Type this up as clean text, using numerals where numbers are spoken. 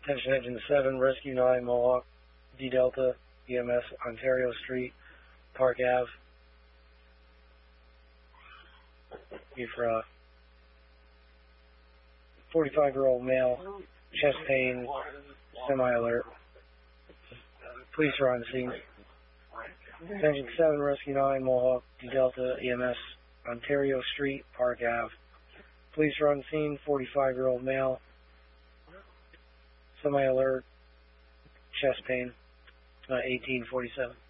Attention Engine 7, Rescue 9, Mohawk, D Delta, EMS, Ontario Street, Park Ave. For 45-year-old male, chest pain, semi-alert. Police are on scene. Attention 7, Rescue 9, Mohawk, D Delta, EMS, Ontario Street, Park Ave. Police are on scene, 45-year-old male, semi-alert, chest pain, 1847.